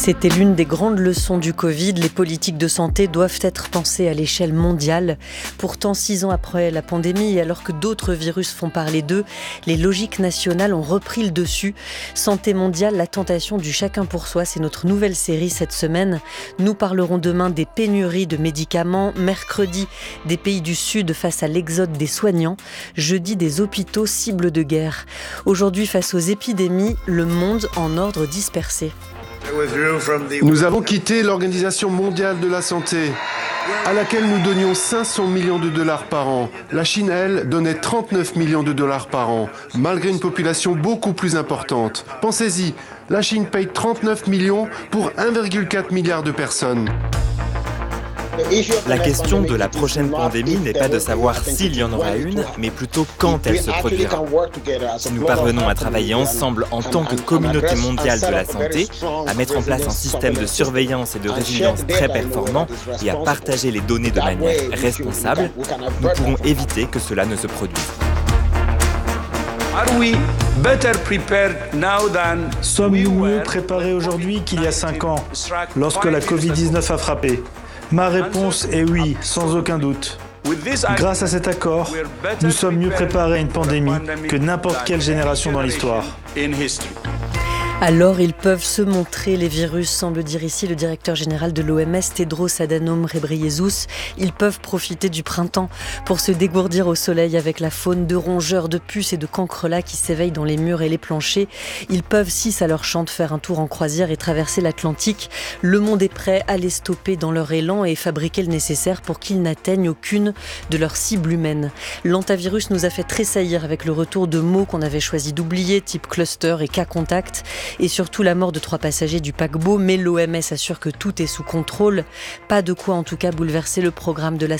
C'était l'une des grandes leçons du Covid. Les politiques de santé doivent être pensées à l'échelle mondiale. Pourtant, 6 ans après la pandémie et alors que d'autres virus font parler d'eux, les logiques nationales ont repris le dessus. Santé mondiale, la tentation du chacun pour soi, c'est notre nouvelle série cette semaine. Nous parlerons demain des pénuries de médicaments, mercredi des pays du Sud face à l'exode des soignants, jeudi des hôpitaux cibles de guerre. Aujourd'hui, face aux épidémies, le monde en ordre dispersé. Nous avons quitté l'Organisation mondiale de la santé, à laquelle nous donnions 500 millions de dollars par an. La Chine, elle, donnait 39 millions de dollars par an, malgré une population beaucoup plus importante. Pensez-y, la Chine paye 39 millions pour 1,4 milliard de personnes. La question de la prochaine pandémie n'est pas de savoir s'il y en aura une, mais plutôt quand elle se produira. Si nous parvenons à travailler ensemble en tant que communauté mondiale de la santé, à mettre en place un système de surveillance et de résilience très performant et à partager les données de manière responsable, nous pourrons éviter que cela ne se produise. Sommes-nous mieux préparés aujourd'hui qu'il y a 5 ans, lorsque la Covid-19 a frappé ? Ma réponse est oui, sans aucun doute. Grâce à cet accord, nous sommes mieux préparés à une pandémie que n'importe quelle génération dans l'histoire. Alors, ils peuvent se montrer, les virus, semble dire ici le directeur général de l'OMS, Tedros Adhanom Ghebreyesus. Ils peuvent profiter du printemps pour se dégourdir au soleil avec la faune de rongeurs, de puces et de cancrelats qui s'éveillent dans les murs et les planchers. Ils peuvent, si ça leur chante, faire un tour en croisière et traverser l'Atlantique. Le monde est prêt à les stopper dans leur élan et fabriquer le nécessaire pour qu'ils n'atteignent aucune de leurs cibles humaines. L'antavirus nous a fait tressaillir avec le retour de mots qu'on avait choisi d'oublier, type cluster et cas contact. Et surtout la mort de 3 passagers du paquebot, mais l'OMS assure que tout est sous contrôle. Pas de quoi en tout cas bouleverser le programme de la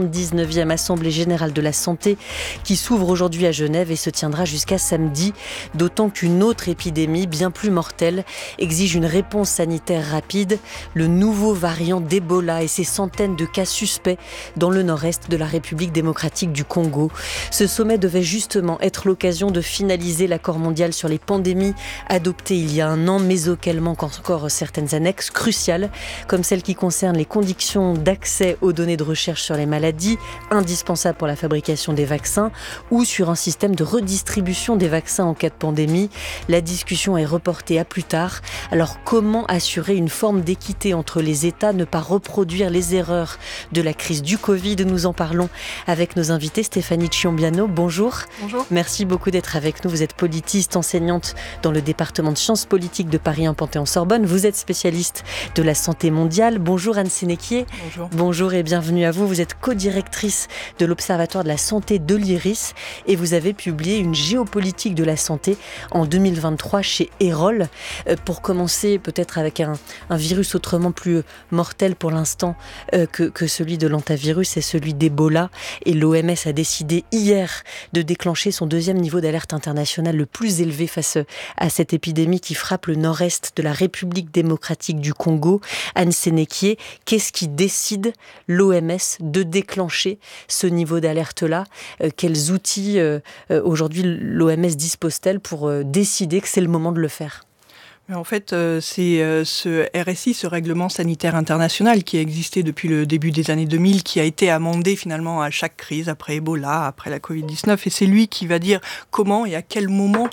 79e Assemblée Générale de la Santé qui s'ouvre aujourd'hui à Genève et se tiendra jusqu'à samedi, d'autant qu'une autre épidémie bien plus mortelle exige une réponse sanitaire rapide, le nouveau variant d'Ebola et ses centaines de cas suspects dans le nord-est de la République démocratique du Congo. Ce sommet devait justement être l'occasion de finaliser l'accord mondial sur les pandémies adopté il y a 1 an, mais auquel manquent encore certaines annexes cruciales, comme celles qui concernent les conditions d'accès aux données de recherche sur les maladies, indispensables pour la fabrication des vaccins, ou sur un système de redistribution des vaccins en cas de pandémie. La discussion est reportée à plus tard. Alors comment assurer une forme d'équité entre les États, ne pas reproduire les erreurs de la crise du Covid? Nous en parlons avec nos invités. Stéphanie Chiombiano, bonjour. Bonjour. Merci beaucoup d'être avec nous. Vous êtes politiste, enseignante dans le département de sciences politiques de Paris 1 Panthéon-Sorbonne. Vous êtes spécialiste de la santé mondiale. Bonjour Anne Sénéquier. Bonjour. Bonjour et bienvenue à vous. Vous êtes co-directrice de l'Observatoire de la santé de l'IRIS et vous avez publié une géopolitique de la santé en 2023 chez Erol. Pour commencer peut-être avec un virus autrement plus mortel pour l'instant que celui de l'antavirus et celui d'Ebola. Et l'OMS a décidé hier de déclencher son 2e niveau d'alerte internationale le plus élevé face à cette épidémie qui frappe le nord-est de la République démocratique du Congo. Anne Sénéquier, qu'est-ce qui décide l'OMS de déclencher ce niveau d'alerte-là? Quels outils aujourd'hui l'OMS dispose-t-elle pour décider que c'est le moment de le faire? En fait, c'est ce RSI, ce règlement sanitaire international qui a existé depuis le début des années 2000, qui a été amendé finalement à chaque crise, après Ebola, après la Covid-19, et c'est lui qui va dire comment et à quel moment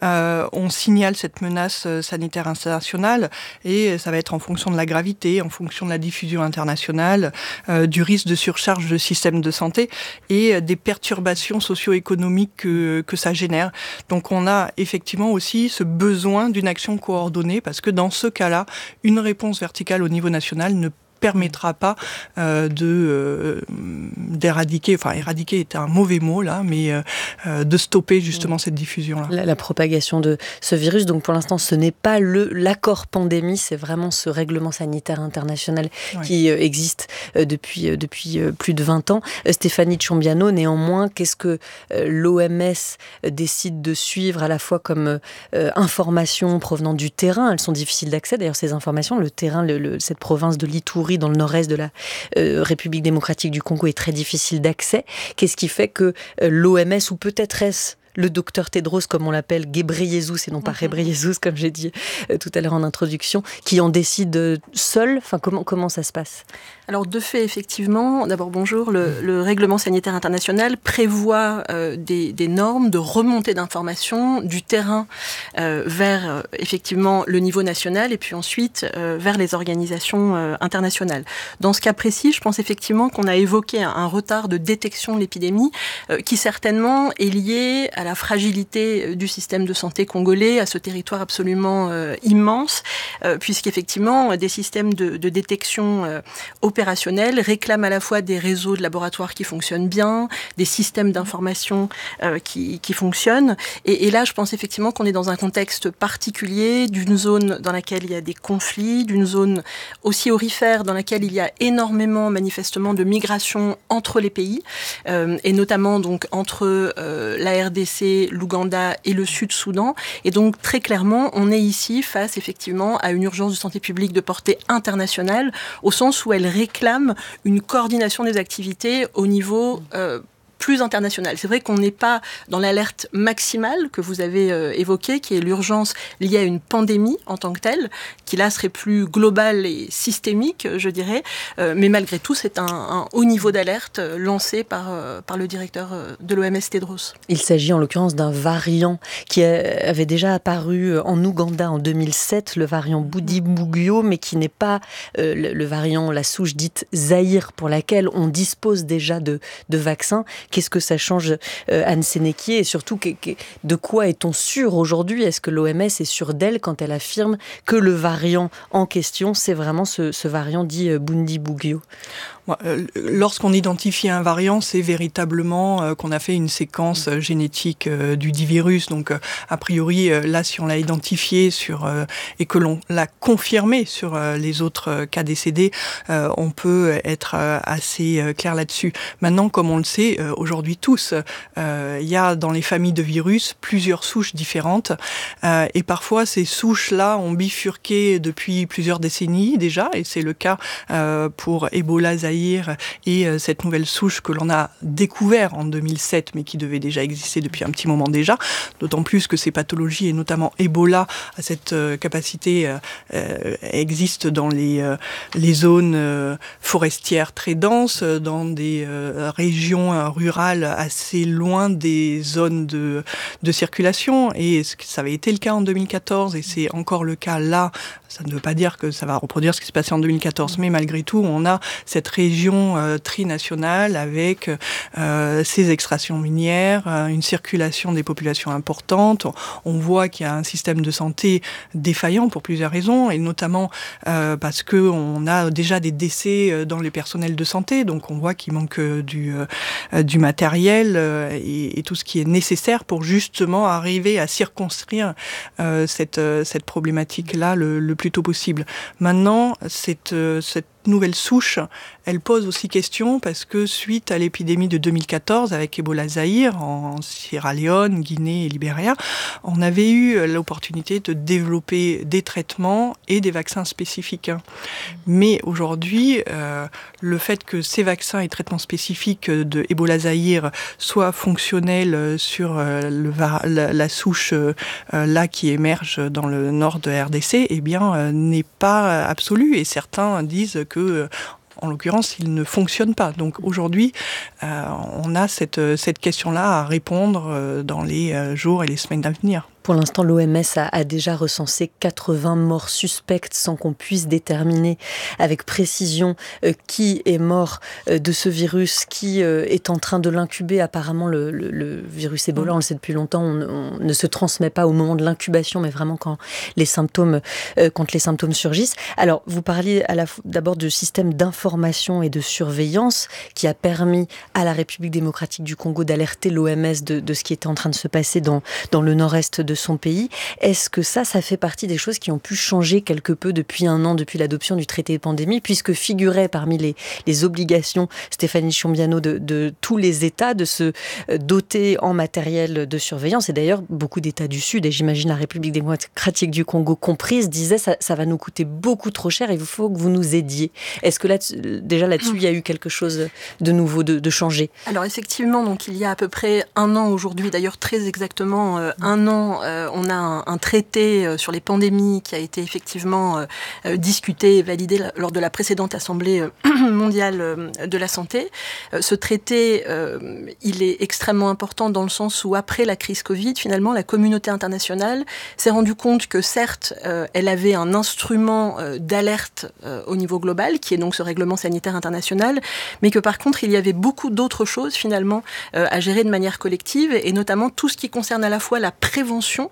on signale cette menace sanitaire internationale, et ça va être en fonction de la gravité, en fonction de la diffusion internationale, du risque de surcharge de système de santé et des perturbations socio-économiques que ça génère. Donc on a effectivement aussi ce besoin d'une action coordonnée, parce que dans ce cas-là, une réponse verticale au niveau national ne permettra pas d'éradiquer, enfin éradiquer est un mauvais mot là, mais de stopper justement cette diffusion-là. La propagation de ce virus, donc pour l'instant ce n'est pas l'accord pandémie, c'est vraiment ce règlement sanitaire international qui existe depuis plus de 20 ans. Stéphanie Chiombiano, néanmoins, qu'est-ce que l'OMS décide de suivre à la fois comme informations provenant du terrain? Elles sont difficiles d'accès d'ailleurs ces informations, le terrain, cette province de l'Ituri dans le nord-est de la République démocratique du Congo est très difficile d'accès. Qu'est-ce qui fait que l'OMS, ou peut-être est-ce le docteur Tedros, comme on l'appelle, Ghebreyesus, et non pas Ghebreyesus, comme j'ai dit tout à l'heure en introduction, qui en décide seul? Enfin, comment ça se passe? Alors, de fait, effectivement, d'abord bonjour, le règlement sanitaire international prévoit des normes de remontée d'informations du terrain vers, effectivement, le niveau national et puis ensuite vers les organisations internationales. Dans ce cas précis, je pense effectivement qu'on a évoqué un retard de détection de l'épidémie qui certainement est lié à la fragilité du système de santé congolais, à ce territoire absolument immense, puisqu'effectivement, des systèmes de détection opérationnels réclament à la fois des réseaux de laboratoires qui fonctionnent bien, des systèmes d'information qui fonctionnent. Et là, je pense effectivement qu'on est dans un contexte particulier, d'une zone dans laquelle il y a des conflits, d'une zone aussi aurifère dans laquelle il y a énormément, manifestement, de migration entre les pays, et notamment donc entre la RDC, l'Ouganda et le Sud-Soudan. Et donc, très clairement, on est ici face, effectivement, à une urgence de santé publique de portée internationale, au sens où elle réclame une coordination des activités au niveau plus international. C'est vrai qu'on n'est pas dans l'alerte maximale que vous avez évoquée, qui est l'urgence liée à une pandémie en tant que telle, qui là serait plus globale et systémique, je dirais. Mais malgré tout, c'est un haut niveau d'alerte lancé par le directeur de l'OMS, Tedros. Il s'agit en l'occurrence d'un variant qui avait déjà apparu en Ouganda en 2007, le variant Bundibugyo, mais qui n'est pas le variant, la souche dite Zaïre, pour laquelle on dispose déjà de vaccins. Qu'est-ce que ça change, Anne Sénéquier, et surtout de quoi est-on sûr aujourd'hui? Est-ce que l'OMS est sûre d'elle quand elle affirme que le variant en question, c'est vraiment ce variant dit Bundibugyo? Lorsqu'on identifie un variant, c'est véritablement qu'on a fait une séquence génétique du dit virus. Donc, a priori, là, si on l'a identifié et que l'on l'a confirmé sur les autres cas décédés, on peut être assez clair là-dessus. Maintenant, comme on le sait aujourd'hui tous, il y a dans les familles de virus plusieurs souches différentes. Et parfois, ces souches-là ont bifurqué depuis plusieurs décennies déjà. Et c'est le cas pour Ebola, Zaïre, et cette nouvelle souche que l'on a découvert en 2007, mais qui devait déjà exister depuis un petit moment déjà, d'autant plus que ces pathologies, et notamment Ebola, à cette capacité existent dans les zones forestières très denses, dans des régions rurales assez loin des zones de circulation, et ça avait été le cas en 2014, et c'est encore le cas là. Ça ne veut pas dire que ça va reproduire ce qui s'est passé en 2014, mais malgré tout, on a cette région trinationale avec ces extractions minières, une circulation des populations importante. On voit qu'il y a un système de santé défaillant pour plusieurs raisons, et notamment parce qu'on a déjà des décès dans les personnels de santé, donc on voit qu'il manque du matériel et tout ce qui est nécessaire pour justement arriver à circonscrire cette problématique-là le plus tôt possible. Maintenant, cette nouvelle souche, elle pose aussi question parce que suite à l'épidémie de 2014 avec Ebola Zaïre en Sierra Leone, Guinée et Libéria, on avait eu l'opportunité de développer des traitements et des vaccins spécifiques. Mais aujourd'hui, le fait que ces vaccins et traitements spécifiques de Ebola Zaïre soient fonctionnels sur la souche là qui émerge dans le nord de RDC, eh bien, n'est pas absolu. Et certains disent que en l'occurrence, il ne fonctionne pas. Donc aujourd'hui, on a cette question-là à répondre dans les jours et les semaines à venir. Pour l'instant, l'OMS a déjà recensé 80 morts suspectes sans qu'on puisse déterminer avec précision qui est mort de ce virus, qui est en train de l'incuber. Apparemment, le virus Ebola, on le sait depuis longtemps, on ne se transmet pas au moment de l'incubation, mais vraiment quand les symptômes surgissent. Alors, vous parliez d'abord du système d'information et de surveillance qui a permis à la République démocratique du Congo d'alerter l'OMS de ce qui était en train de se passer dans le nord-est de son pays. Est-ce que ça fait partie des choses qui ont pu changer quelque peu depuis un an, depuis l'adoption du traité de pandémie, puisque figurait parmi les obligations, Stéphanie Chiombiano, de tous les États de se doter en matériel de surveillance. Et d'ailleurs, beaucoup d'États du Sud, et j'imagine la République démocratique du Congo comprise, disaient ça va nous coûter beaucoup trop cher, il faut que vous nous aidiez. Est-ce que déjà là-dessus, il y a eu quelque chose de nouveau, de changé? Alors effectivement, donc il y a à peu près un an aujourd'hui, d'ailleurs très exactement un an, on a un traité sur les pandémies qui a été effectivement discuté et validé lors de la précédente Assemblée mondiale de la santé. Ce traité, il est extrêmement important dans le sens où après la crise Covid, finalement, la communauté internationale s'est rendue compte que certes, elle avait un instrument d'alerte au niveau global, qui est donc ce règlement sanitaire international, mais que par contre, il y avait beaucoup d'autres choses finalement à gérer de manière collective, et notamment tout ce qui concerne à la fois la prévention,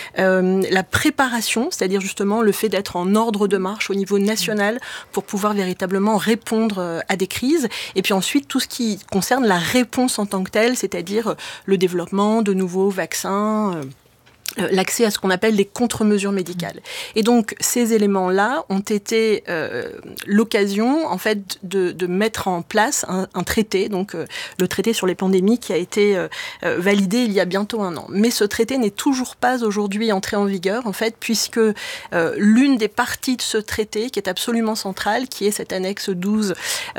la préparation, c'est-à-dire justement le fait d'être en ordre de marche au niveau national pour pouvoir véritablement répondre à des crises, et puis ensuite tout ce qui concerne la réponse en tant que telle, c'est-à-dire le développement de nouveaux vaccins, l'accès à ce qu'on appelle les contre-mesures médicales. Et donc, ces éléments-là ont été l'occasion, en fait, de mettre en place un traité, donc le traité sur les pandémies qui a été validé il y a bientôt un an. Mais ce traité n'est toujours pas aujourd'hui entré en vigueur, en fait, puisque l'une des parties de ce traité, qui est absolument centrale, qui est cette annexe 12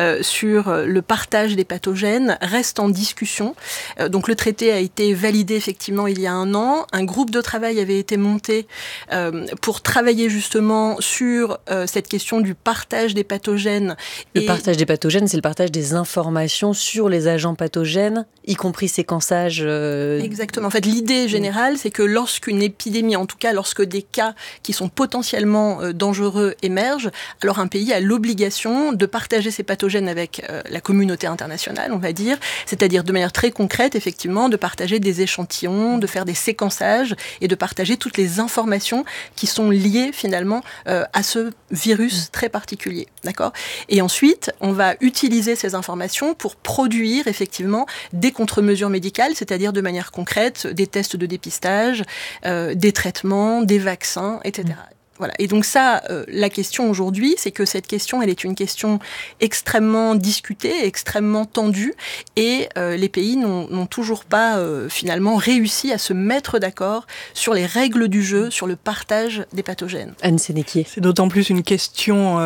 sur le partage des pathogènes, reste en discussion. Donc, le traité a été validé, effectivement, il y a un an. Un groupe de travail avait été monté pour travailler justement sur cette question du partage des pathogènes. Le partage des pathogènes, c'est le partage des informations sur les agents pathogènes, y compris séquençage. Exactement. En fait, l'idée générale, c'est que lorsqu'une épidémie, en tout cas lorsque des cas qui sont potentiellement dangereux émergent, alors un pays a l'obligation de partager ces pathogènes avec la communauté internationale, on va dire, c'est-à-dire de manière très concrète, effectivement, de partager des échantillons, de faire des séquençages et de partager toutes les informations qui sont liées finalement à ce virus très particulier. D'accord ? Et ensuite, on va utiliser ces informations pour produire effectivement des contre-mesures médicales, c'est-à-dire de manière concrète des tests de dépistage, des traitements, des vaccins, etc. Voilà. Et donc ça, la question aujourd'hui, c'est que cette question, elle est une question extrêmement discutée, extrêmement tendue, et les pays n'ont toujours pas finalement réussi à se mettre d'accord sur les règles du jeu, sur le partage des pathogènes. Anne Sénéquier. C'est d'autant plus une question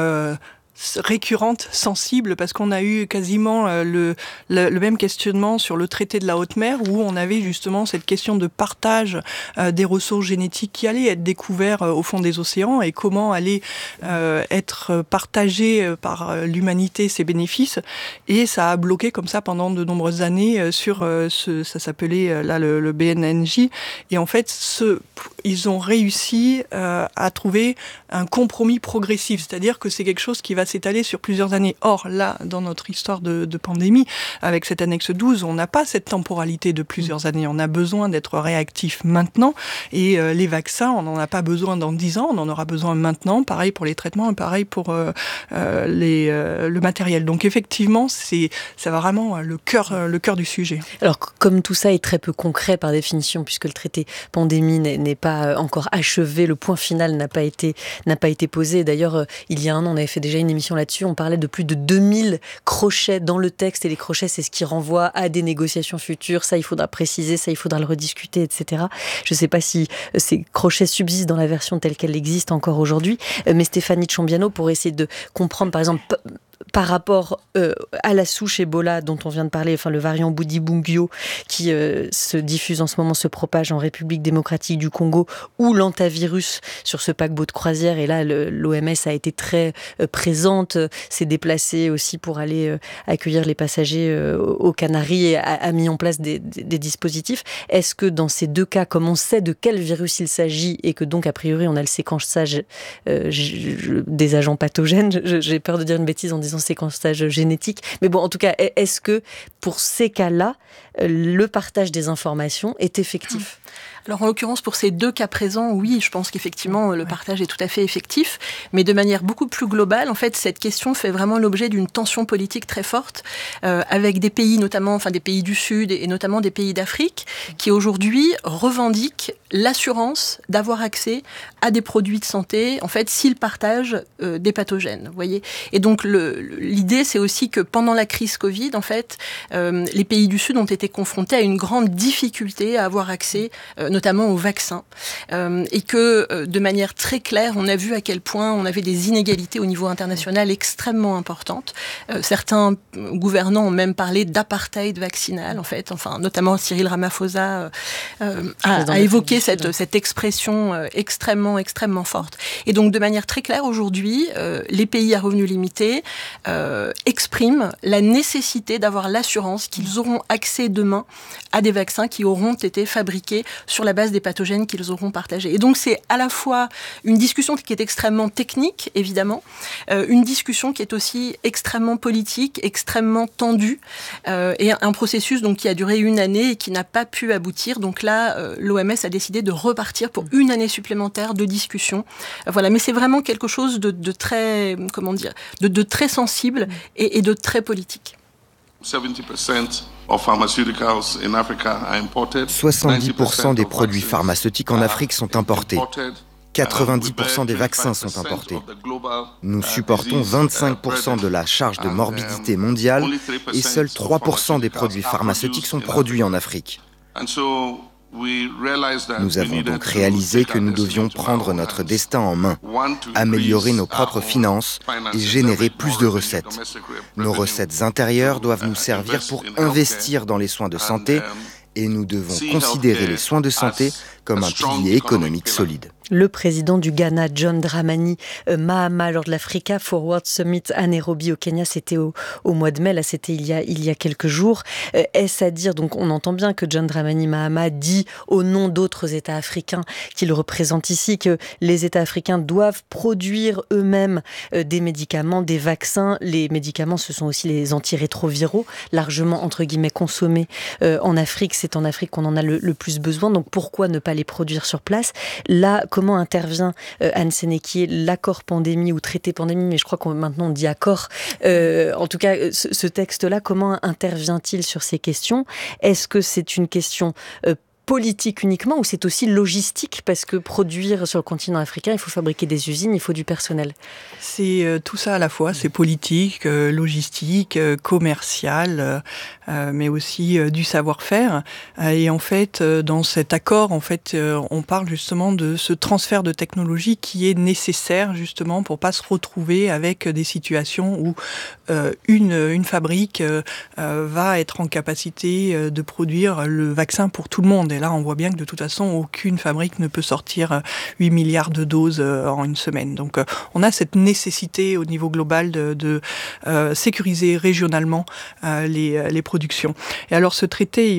récurrente, sensible, parce qu'on a eu quasiment le même questionnement sur le traité de la haute mer, où on avait justement cette question de partage des ressources génétiques qui allaient être découvertes au fond des océans, et comment allaient être partagés par l'humanité ces bénéfices. Et ça a bloqué comme ça pendant de nombreuses années sur ça s'appelait là le BNNJ. Et en fait, ils ont réussi à trouver un compromis progressif, c'est-à-dire que c'est quelque chose qui va s'étaler sur plusieurs années. Or, là, dans notre histoire de pandémie, avec cette annexe 12, on n'a pas cette temporalité de plusieurs années. On a besoin d'être réactif maintenant, et les vaccins, on n'en a pas besoin dans 10 ans, on en aura besoin maintenant, pareil pour les traitements, et pareil pour le matériel. Donc effectivement, c'est vraiment le cœur du sujet. Alors, comme tout ça est très peu concret par définition, puisque le traité pandémie n'est pas encore achevé, le point final n'a pas été posé. D'ailleurs, il y a un an, on avait fait déjà une émission là-dessus, on parlait de plus de 2000 crochets dans le texte, et les crochets, c'est ce qui renvoie à des négociations futures. Ça, il faudra préciser, ça, il faudra le rediscuter, etc. Je ne sais pas si ces crochets subsistent dans la version telle qu'elle existe encore aujourd'hui, mais Stéphanie Chiombiano, pour essayer de comprendre, par exemple, par rapport à la souche Ebola dont on vient de parler, enfin le variant Bundibugyo qui se diffuse en ce moment, se propage en République démocratique du Congo, ou l'antavirus sur ce paquebot de croisière. Et là, l'OMS a été très présente, s'est déplacée aussi pour aller accueillir les passagers aux Canaries, et a mis en place des dispositifs. Est-ce que dans ces deux cas, comme on sait de quel virus il s'agit, et que donc a priori on a le séquençage des agents pathogènes, j'ai peur de dire une bêtise en disant séquençage génétique, mais bon, en tout cas, est-ce que pour ces cas-là, le partage des informations est effectif ? Alors en l'occurrence pour ces 2 cas présents, oui, je pense qu'effectivement le partage est tout à fait effectif, mais de manière beaucoup plus globale, en fait, cette question fait vraiment l'objet d'une tension politique très forte avec des pays notamment, des pays du Sud et notamment des pays d'Afrique qui aujourd'hui revendiquent l'assurance d'avoir accès à des produits de santé, en fait, s'ils partagent des pathogènes, vous voyez. Et donc l'idée, c'est aussi que pendant la crise Covid, en fait, les pays du Sud ont été confrontés à une grande difficulté à avoir accès notamment aux vaccins, et que de manière très claire, on a vu à quel point on avait des inégalités au niveau international extrêmement importantes. Certains gouvernants ont même parlé d'apartheid vaccinal, en fait. Notamment Cyril Ramaphosa a évoqué cette expression extrêmement forte. Et donc, de manière très claire, aujourd'hui, les pays à revenus limités expriment la nécessité d'avoir l'assurance qu'ils auront accès demain à des vaccins qui auront été fabriqués sur la base des pathogènes qu'ils auront partagés. Et donc, c'est à la fois une discussion qui est extrêmement technique, évidemment, une discussion qui est aussi extrêmement politique, extrêmement tendue, et un processus donc, qui a duré 1 année et qui n'a pas pu aboutir. Donc là, l'OMS a décidé de repartir pour 1 année supplémentaire de discussion. Voilà, mais c'est vraiment quelque chose de très, de très sensible et de très politique. 70% des produits pharmaceutiques en Afrique sont importés. 90% des vaccins sont importés. Nous supportons 25% de la charge de morbidité mondiale et seuls 3% des produits pharmaceutiques sont produits en Afrique. Nous avons donc réalisé que nous devions prendre notre destin en main, améliorer nos propres finances et générer plus de recettes. Nos recettes intérieures doivent nous servir pour investir dans les soins de santé et nous devons considérer les soins de santé comme un pilier économique solide. Le président du Ghana, John Dramani Mahama, lors de l'Africa Forward Summit à Nairobi au Kenya, c'était au mois de mai, là c'était il y a quelques jours. Est-ce à dire, donc on entend bien que John Dramani Mahama dit au nom d'autres États africains qu'il représente ici, que les États africains doivent produire eux-mêmes des médicaments, des vaccins. Les médicaments, ce sont aussi les antirétroviraux, largement entre guillemets consommés en Afrique. C'est en Afrique qu'on en a le plus besoin, donc pourquoi ne pas les produire sur place? Là, comment intervient Anne Sénéquier, l'accord pandémie ou traité pandémie, mais je crois qu'on maintenant on dit accord. En tout cas, ce texte-là, comment intervient-il sur ces questions? Est-ce que c'est une question politique uniquement ou c'est aussi logistique, parce que produire sur le continent africain, il faut fabriquer des usines, il faut du personnel? C'est tout ça à la fois, c'est politique, logistique, commercial, mais aussi du savoir-faire. Et en fait, dans cet accord, on parle justement de ce transfert de technologie qui est nécessaire justement pour pas se retrouver avec des situations où une fabrique va être en capacité de produire le vaccin pour tout le monde. Et là, on voit bien que de toute façon, aucune fabrique ne peut sortir 8 milliards de doses en une semaine. Donc, on a cette nécessité au niveau global de sécuriser régionalement les productions. Et alors, ce traité,